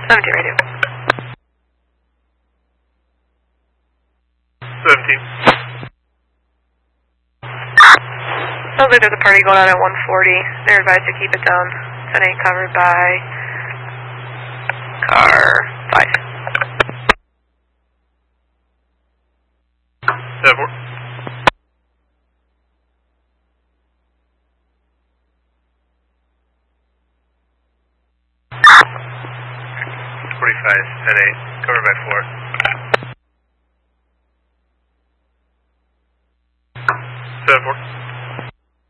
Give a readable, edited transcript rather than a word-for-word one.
17 radio. 17. Sounds like there's a party going on at 140. They're advised to keep it down. 10-8 covered by car 5. 7-4. Covered by 4. 7-4.